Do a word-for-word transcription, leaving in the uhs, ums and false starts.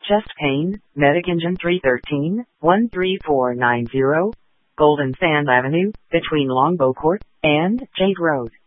Chest pain, Medic Engine three thirteen, one three four nine zero, Golden Sand Avenue, between Longbow Court and Jade Road.